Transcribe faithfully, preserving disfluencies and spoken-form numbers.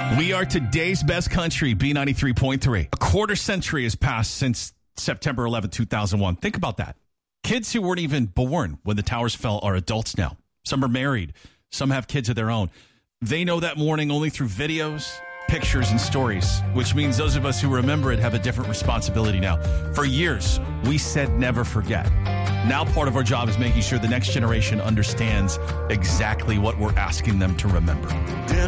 We are today's best country, B ninety-three point three. A quarter century has passed since September eleventh, two thousand one. Think about that. Kids who weren't even born when the towers fell are adults now. Some are married. Some have kids of their own. They know that morning only through videos, pictures, and stories, which means those of us who remember it have a different responsibility now. For years, we said never forget. Now part of our job is making sure the next generation understands exactly what we're asking them to remember.